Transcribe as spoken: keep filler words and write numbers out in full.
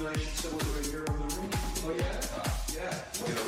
I should celebrate Hero of the Ring. Oh yeah? Yeah. Get a